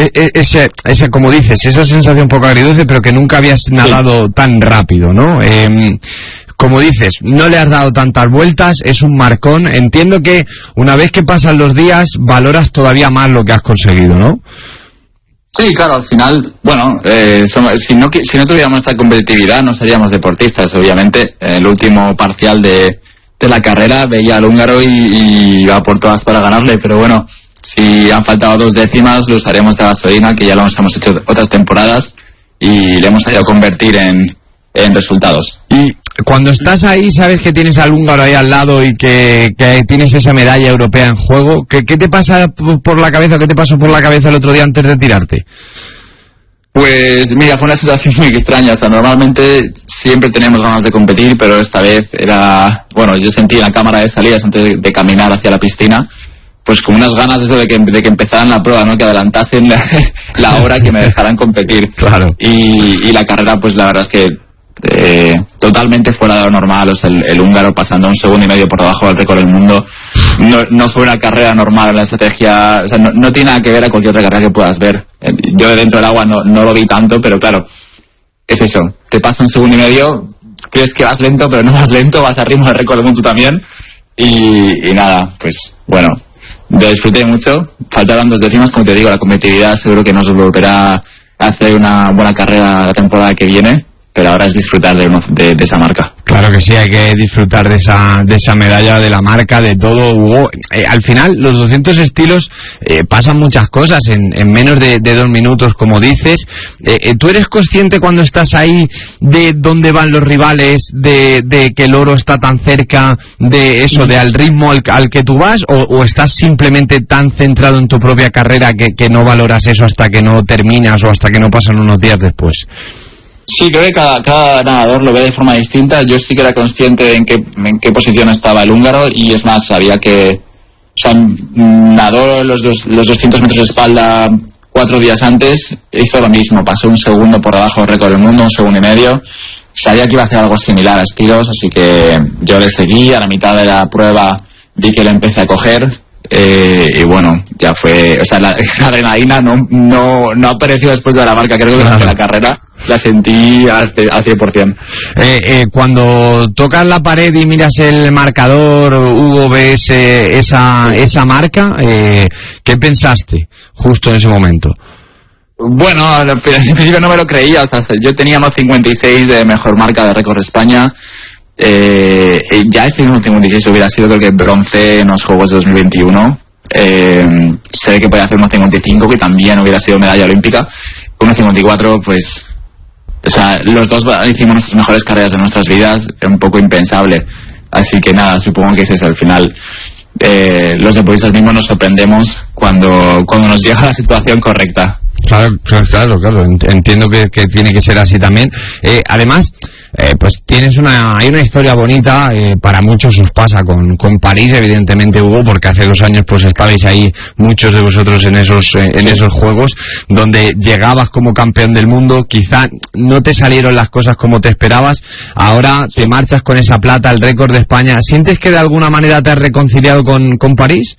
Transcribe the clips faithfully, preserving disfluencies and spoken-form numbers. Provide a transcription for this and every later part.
ese, ese, como dices, esa sensación un poco agridulce, pero que nunca habías nadado sí. tan rápido, ¿no? Eh, como dices, no le has dado tantas vueltas, es un marcón. Entiendo que una vez que pasan los días, valoras todavía más lo que has conseguido, ¿no? Sí, claro, al final, bueno, eh, somos, si, no, si no tuviéramos esta competitividad no seríamos deportistas, obviamente. El último parcial de, de la carrera veía al húngaro y, y iba por todas para ganarle, pero bueno, si han faltado dos décimas lo usaremos de gasolina, que ya lo hemos hecho otras temporadas y le hemos ido a convertir en, en resultados. Y cuando estás ahí, sabes que tienes al húngaro ahí al lado y que, que tienes esa medalla europea en juego. ¿Qué, qué te pasa por la cabeza? ¿Qué te pasó por la cabeza el otro día antes de tirarte? Pues mira, fue una situación muy extraña. O sea, normalmente siempre tenemos ganas de competir, pero esta vez era... Bueno, yo sentí en la cámara de salidas antes de, de caminar hacia la piscina, pues con unas ganas de, eso de, que, de que empezaran la prueba, ¿no? Que adelantasen la, la hora, que me dejaran competir. Claro. Y, y la carrera, pues la verdad es que Eh, totalmente fuera de lo normal. O sea, el, el húngaro pasando un segundo y medio por debajo del récord del mundo, no, no fue una carrera normal. La estrategia, o sea, no, no tiene nada que ver a cualquier otra carrera que puedas ver. Yo dentro del agua no, no lo vi tanto, pero claro, es eso, te pasa un segundo y medio, crees que vas lento, pero no vas lento, vas a ritmo del récord del mundo también, y, y nada, pues bueno, lo disfruté mucho. Faltaban dos décimas, como te digo, la competitividad seguro que nos volverá a hacer una buena carrera la temporada que viene, pero ahora es disfrutar de, uno, de, de esa marca. Claro que sí, hay que disfrutar de esa de esa medalla, de la marca, de todo, Hugo. Eh, al final, los doscientos estilos eh, pasan muchas cosas en, en menos de, de dos minutos, como dices. Eh, eh, ¿Tú eres consciente cuando estás ahí de dónde van los rivales, de, de que el oro está tan cerca, de eso, de al ritmo al, al que tú vas, o, o estás simplemente tan centrado en tu propia carrera que, que no valoras eso hasta que no terminas o hasta que no pasan unos días después? Sí, creo que cada, cada nadador lo ve de forma distinta. Yo sí que era consciente de en qué, en qué posición estaba el húngaro, y es más, sabía que, o sea, nadó los, dos, los doscientos metros de espalda cuatro días antes, hizo lo mismo, pasó un segundo por debajo del récord del mundo, un segundo y medio. Sabía que iba a hacer algo similar a estilos, así que yo le seguí. A la mitad de la prueba vi que le empecé a coger. Eh, y bueno, ya fue, o sea, la, la adrenalina no, no, no apareció después de la marca, creo que durante la carrera la sentí al, al cien por ciento. Eh, eh, cuando tocas la pared y miras el marcador, Hugo, ves eh, esa, esa marca, eh, ¿qué pensaste justo en ese momento? Bueno, al principio no me lo creía, o sea, yo tenía uno cincuenta y seis de mejor marca de récord de España. Eh, ya este uno cincuenta y seis hubiera sido, creo que, bronce en los Juegos de dos mil veintiuno. Eh, sé que podía hacer uno cincuenta y cinco, que también hubiera sido medalla olímpica. uno cincuenta y cuatro, pues, o sea, los dos hicimos nuestras mejores carreras de nuestras vidas, era un poco impensable. Así que nada, supongo que es eso, al final. Eh, los deportistas mismos nos sorprendemos cuando, cuando nos llega la situación correcta. Claro, claro, claro, entiendo que, que tiene que ser así también. Eh, además, eh, pues tienes una, hay una historia bonita, eh, para muchos os pasa con, con París, evidentemente, Hugo, porque hace dos años pues estabais ahí muchos de vosotros en esos, eh, en sí. esos juegos, donde llegabas como campeón del mundo, quizá no te salieron las cosas como te esperabas, ahora sí. te marchas con esa plata, el récord de España. ¿Sientes que de alguna manera te has reconciliado con, con París?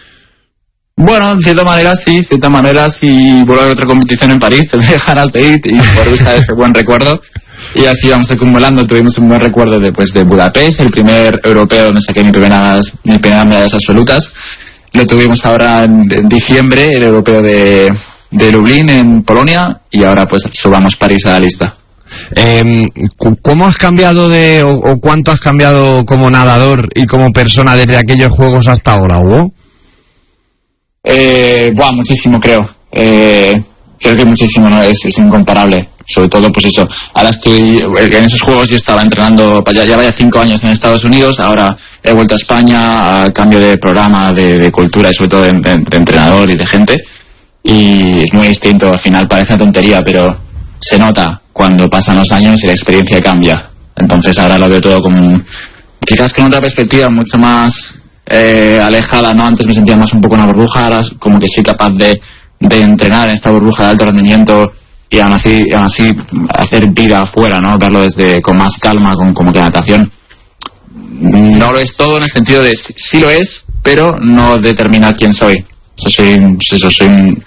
Bueno, en cierta manera sí, de cierta manera si vuelvo a otra competición en París te dejarás de ir y poder usar ese buen recuerdo, y así vamos acumulando. Tuvimos un buen recuerdo después de Budapest, el primer europeo donde saqué mis primeras, mis primeras medallas absolutas. Lo tuvimos ahora en, en diciembre, el europeo de, de Lublin en Polonia, y ahora pues subamos París a la lista. Eh, ¿Cómo has cambiado de, o, o cuánto has cambiado como nadador y como persona desde aquellos juegos hasta ahora, Hugo? Eh, buah, muchísimo creo. Eh, creo que muchísimo, ¿no? Es, es incomparable. Sobre todo, pues eso. Ahora estoy, en esos juegos yo estaba entrenando, ya, ya vaya cinco años en Estados Unidos, ahora he vuelto a España a cambio de programa, de, de cultura y sobre todo de, de, de entrenador y de gente. Y es muy distinto, al final parece una tontería, pero se nota cuando pasan los años y la experiencia cambia. Entonces ahora lo veo todo como, quizás con otra perspectiva mucho más Eh, alejada, ¿no? Antes me sentía más un poco en una burbuja, ahora como que soy capaz de, de entrenar en esta burbuja de alto rendimiento y aún así, aún así hacer vida afuera, ¿no? Verlo desde con más calma, con, como que la natación no lo es todo, en el sentido de sí lo es, pero no determina quién soy. O sea, soy, eso, soy un,